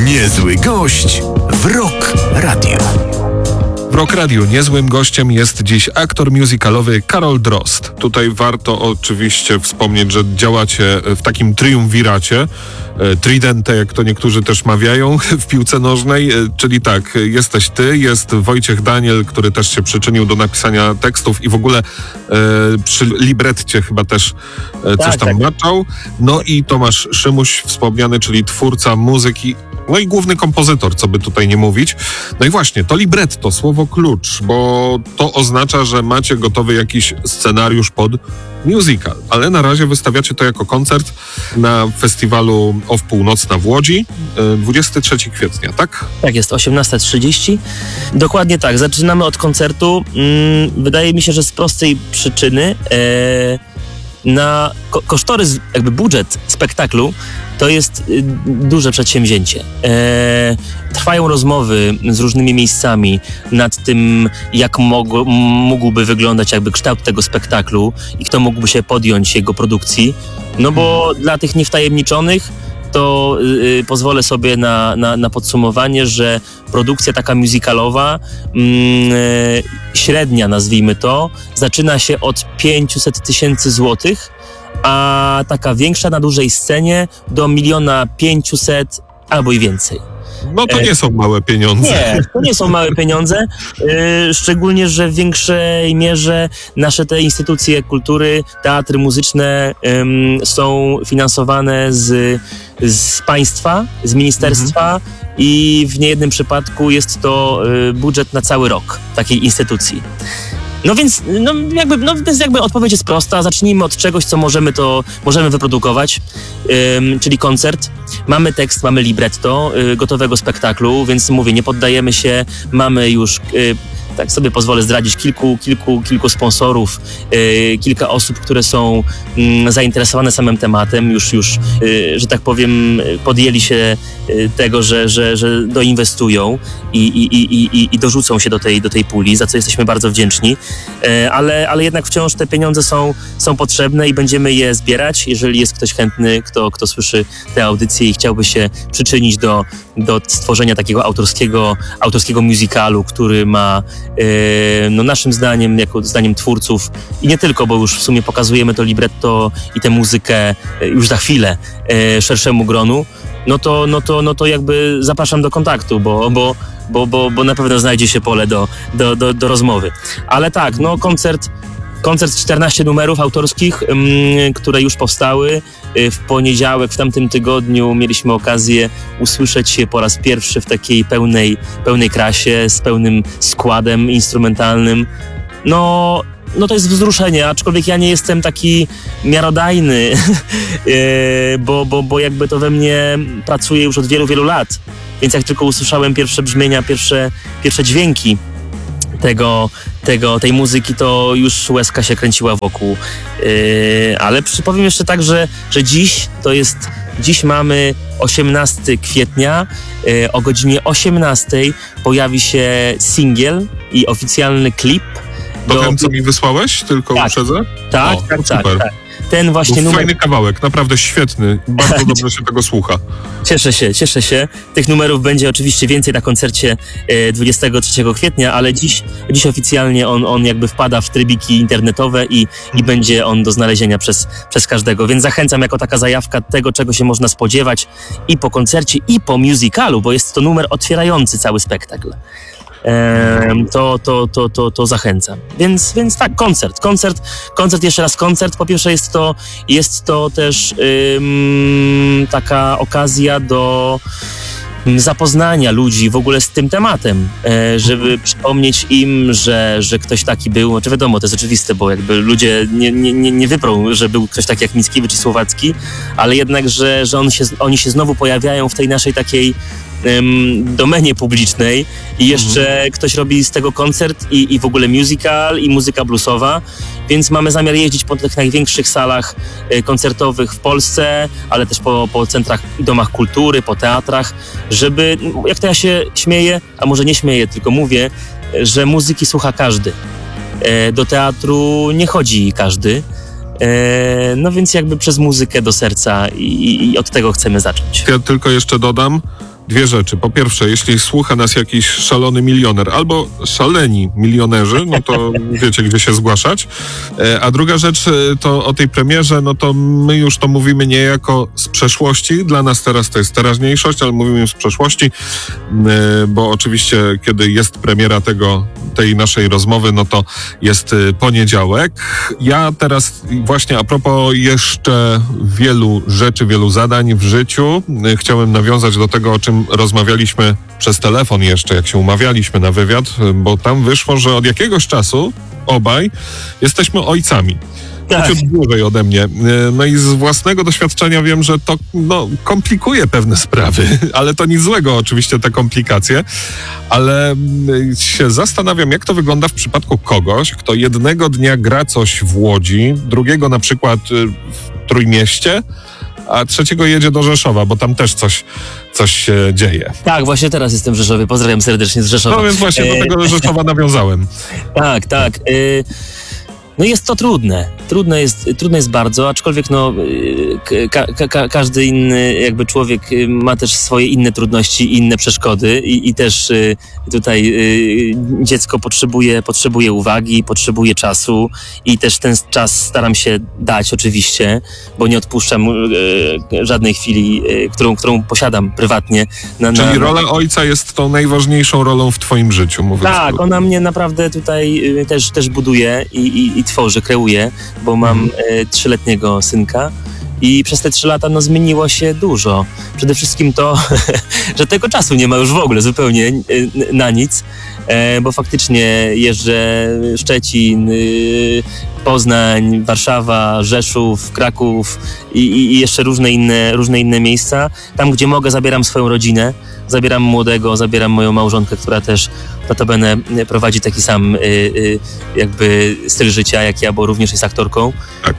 Niezły gość w Rock Radio. W Rock Radio niezłym gościem jest dziś aktor musicalowy Karol Drozd. Tutaj warto oczywiście wspomnieć, że działacie w takim triumviracie, tridente, jak to niektórzy też mawiają w piłce nożnej, czyli tak, jesteś ty, jest Wojciech Daniel, który też się przyczynił do napisania tekstów i w ogóle przy libretcie chyba też coś tam maczał. No i Tomasz Szymuś wspomniany, czyli twórca muzyki, no i główny kompozytor, co by tutaj nie mówić. No i właśnie, to libretto, słowo klucz, bo to oznacza, że macie gotowy jakiś scenariusz pod musical, ale na razie wystawiacie to jako koncert na festiwalu OFF Północna w Łodzi 23 kwietnia, tak? Tak jest, 18:30. Dokładnie tak, zaczynamy od koncertu. Wydaje mi się, że z prostej przyczyny na kosztorys, jakby budżet spektaklu to jest duże przedsięwzięcie. Trwają rozmowy z różnymi miejscami nad tym, jak mógłby wyglądać jakby kształt tego spektaklu i kto mógłby się podjąć jego produkcji. No bo dla tych niewtajemniczonych to pozwolę sobie na podsumowanie, że produkcja taka musicalowa, średnia nazwijmy to, zaczyna się od 500 000 złotych, a taka większa na dużej scenie do 1 500 000 albo i więcej. No to nie są małe pieniądze. Nie, to nie są małe pieniądze, szczególnie, że w większej mierze nasze te instytucje kultury, teatry muzyczne są finansowane z państwa, z ministerstwa i w niejednym przypadku jest to budżet na cały rok takiej instytucji. No więc jakby odpowiedź jest prosta. Zacznijmy od czegoś, co możemy wyprodukować, czyli koncert. Mamy tekst, mamy libretto gotowego spektaklu, więc mówię, nie poddajemy się. Mamy już, tak sobie pozwolę zdradzić, kilku sponsorów, kilka osób, które są zainteresowane samym tematem, już że tak powiem, podjęli się tego, że doinwestują i dorzucą się do tej puli, za co jesteśmy bardzo wdzięczni, ale jednak wciąż te pieniądze są potrzebne i będziemy je zbierać. Jeżeli jest ktoś chętny, kto słyszy te audycje i chciałby się przyczynić do stworzenia takiego autorskiego musicalu, który ma naszym zdaniem, jako zdaniem twórców i nie tylko, bo już w sumie pokazujemy to libretto i tę muzykę już za chwilę szerszemu gronu, no to jakby zapraszam do kontaktu, bo na pewno znajdzie się pole do rozmowy. Ale tak, no koncert 14 numerów autorskich, które już powstały. W poniedziałek, w tamtym tygodniu mieliśmy okazję usłyszeć się po raz pierwszy w takiej pełnej krasie, z pełnym składem instrumentalnym. No to jest wzruszenie, aczkolwiek ja nie jestem taki miarodajny, bo jakby to we mnie pracuje już od wielu, wielu lat. Więc jak tylko usłyszałem pierwsze brzmienia, pierwsze dźwięki tej muzyki, to już łezka się kręciła wokół. Ale powiem jeszcze tak, że dziś mamy 18 kwietnia, o godzinie 18 pojawi się singiel i oficjalny klip. To ten, co mi wysłałeś? Tylko uprzedzę? Tak. Ten właśnie numer... Fajny kawałek, naprawdę świetny. Bardzo dobrze się tego słucha. Cieszę się. Tych numerów będzie oczywiście więcej na koncercie 23 kwietnia, ale dziś oficjalnie on jakby wpada w trybiki internetowe i będzie on do znalezienia przez każdego. Więc zachęcam jako taka zajawka tego, czego się można spodziewać i po koncercie, i po musicalu, bo jest to numer otwierający cały spektakl. To zachęcam. Więc tak, koncert, jeszcze raz koncert. Po pierwsze jest to też taka okazja do zapoznania ludzi w ogóle z tym tematem, żeby przypomnieć im, że ktoś taki był. Znaczy wiadomo, to jest oczywiste, bo jakby ludzie nie wyprą, że był ktoś taki jak Mickiewicz czy Słowacki, ale jednak, że oni się znowu pojawiają w tej naszej takiej domenie publicznej i jeszcze ktoś robi z tego koncert i w ogóle musical i muzyka bluesowa, więc mamy zamiar jeździć po tych największych salach koncertowych w Polsce, ale też po centrach i domach kultury, po teatrach, żeby, jak to ja się śmieję, a może nie śmieję, tylko mówię, że muzyki słucha każdy. Do teatru nie chodzi każdy. No więc jakby przez muzykę do serca i od tego chcemy zacząć. Ja tylko jeszcze dodam, dwie rzeczy. Po pierwsze, jeśli słucha nas jakiś szalony milioner albo szaleni milionerzy, no to wiecie, gdzie się zgłaszać. A druga rzecz to o tej premierze, no to my już to mówimy niejako z przeszłości. Dla nas teraz to jest teraźniejszość, ale mówimy już z przeszłości, bo oczywiście, kiedy jest premiera tej naszej rozmowy, no to jest poniedziałek. Ja teraz właśnie a propos jeszcze wielu rzeczy, wielu zadań w życiu, chciałem nawiązać do tego, o czym rozmawialiśmy przez telefon jeszcze, jak się umawialiśmy na wywiad, bo tam wyszło, że od jakiegoś czasu obaj jesteśmy ojcami. Tak. Ciut dłużej ode mnie. No i z własnego doświadczenia wiem, że to komplikuje pewne sprawy, ale to nic złego oczywiście te komplikacje, ale się zastanawiam, jak to wygląda w przypadku kogoś, kto jednego dnia gra coś w Łodzi, drugiego na przykład w Trójmieście, a trzeciego jedzie do Rzeszowa, bo tam też coś się dzieje. Tak, właśnie teraz jestem w Rzeszowie. Pozdrawiam serdecznie z Rzeszowa. No więc właśnie do tego Rzeszowa nawiązałem. Tak. No jest to trudne. Trudne jest bardzo, aczkolwiek każdy inny jakby człowiek ma też swoje inne trudności, inne przeszkody i też tutaj dziecko potrzebuje uwagi, potrzebuje czasu i też ten czas staram się dać oczywiście, bo nie odpuszczam żadnej chwili, którą posiadam prywatnie. Czyli rola ojca jest tą najważniejszą rolą w twoim życiu, mówiąc. Tak, ona mnie naprawdę tutaj też buduje i tworzy, kreuje, bo mam 3-letniego synka i przez te 3 lata zmieniło się dużo. Przede wszystkim to, że tego czasu nie ma już w ogóle zupełnie na nic, bo faktycznie jeżdżę Szczecin, Poznań, Warszawa, Rzeszów, Kraków i jeszcze różne inne miejsca. Tam, gdzie mogę, zabieram swoją rodzinę, zabieram młodego, zabieram moją małżonkę, która też notabene prowadzi taki sam jakby styl życia jak ja, bo również jest aktorką. Tak.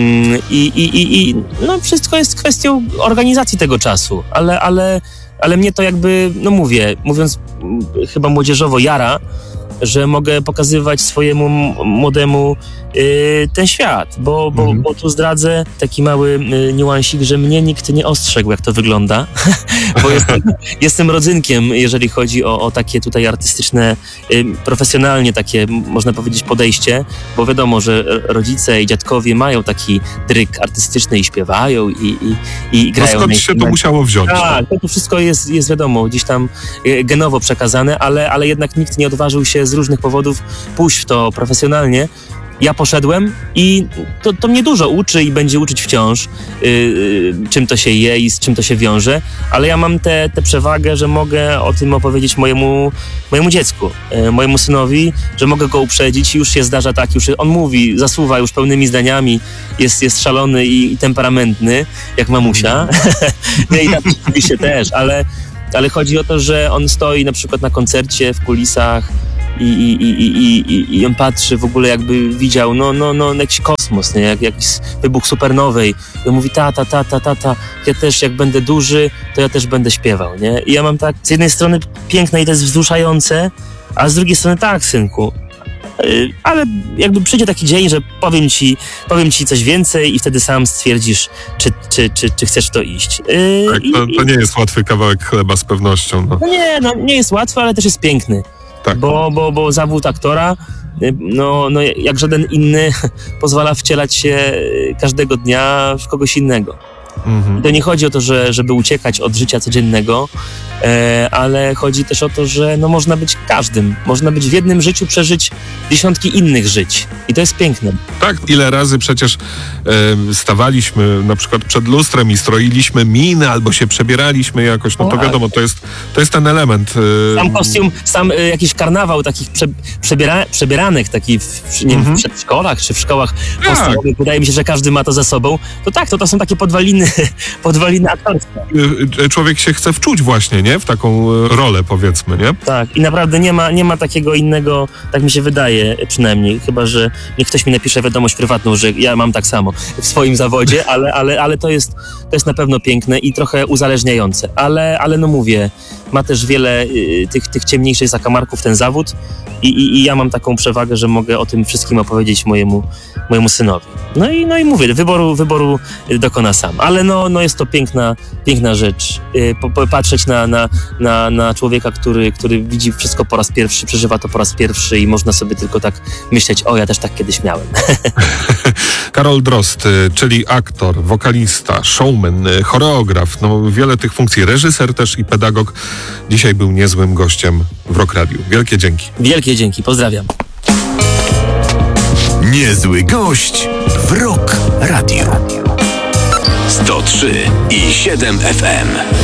I wszystko jest kwestią organizacji tego czasu, ale mnie to jakby, mówiąc chyba młodzieżowo, jara, że mogę pokazywać swojemu młodemu ten świat, bo tu zdradzę taki mały niuansik, że mnie nikt nie ostrzegł, jak to wygląda, bo jestem rodzynkiem, jeżeli chodzi o takie tutaj artystyczne, profesjonalnie takie, można powiedzieć, podejście, bo wiadomo, że rodzice i dziadkowie mają taki dryk artystyczny i śpiewają i grają. Skąd się to musiało wziąć? Tak, to wszystko jest wiadomo, gdzieś tam genowo przekazane, ale jednak nikt nie odważył się z różnych powodów pójść w to profesjonalnie. Ja poszedłem i to mnie dużo uczy i będzie uczyć wciąż, czym to się je i z czym to się wiąże, ale ja mam tę przewagę, że mogę o tym opowiedzieć mojemu dziecku, mojemu synowi, że mogę go uprzedzić i już się zdarza tak, już on mówi, zasuwa już pełnymi zdaniami, jest szalony i temperamentny, jak mamusia. I tak oczywiście też, ale chodzi o to, że on stoi na przykład na koncercie w kulisach i on patrzy w ogóle, jakby widział jakiś kosmos, nie? Jak jakiś wybuch supernowej. I on mówi, tata, ja też jak będę duży, to ja też będę śpiewał, nie? I ja mam tak, z jednej strony piękne i to jest wzruszające, a z drugiej strony tak, synku, ale jakby przyjdzie taki dzień, że powiem ci coś więcej i wtedy sam stwierdzisz, czy chcesz w to iść. Tak, to nie jest łatwy kawałek chleba z pewnością. Nie jest łatwy, ale też jest piękny. Tak. Bo zawód aktora, jak żaden inny, pozwala wcielać się każdego dnia w kogoś innego. I to nie chodzi o to, żeby uciekać od życia codziennego, ale chodzi też o to, że można być każdym. Można być w jednym życiu, przeżyć dziesiątki innych żyć. I to jest piękne. Tak, ile razy przecież stawaliśmy na przykład przed lustrem i stroiliśmy miny albo się przebieraliśmy jakoś, to wiadomo, to jest ten element. Sam kostium, jakiś karnawał takich przebieranek, taki w przedszkolach czy w szkołach podstawowych. Wydaje mi się, że każdy ma to za sobą. To są takie podwaliny aktorstwa. Człowiek się chce wczuć właśnie, nie? W taką rolę, powiedzmy, nie? Tak, i naprawdę nie ma takiego innego, tak mi się wydaje przynajmniej, chyba że niech ktoś mi napisze wiadomość prywatną, że ja mam tak samo w swoim zawodzie, ale to jest na pewno piękne i trochę uzależniające, ale mówię, ma też wiele tych ciemniejszych zakamarków ten zawód i ja mam taką przewagę, że mogę o tym wszystkim opowiedzieć mojemu synowi. No i mówię, wyboru dokona sam. Ale no jest to piękna rzecz. Patrzeć na człowieka, który widzi wszystko po raz pierwszy, przeżywa to po raz pierwszy i można sobie tylko tak myśleć, ja też tak kiedyś miałem. Karol Drozd, czyli aktor, wokalista, showman, choreograf, wiele tych funkcji, reżyser też i pedagog, dzisiaj był niezłym gościem w Rock Radiu. Wielkie dzięki. Wielkie dzięki, pozdrawiam. Niezły gość w Rock Radiu. 103,7 FM.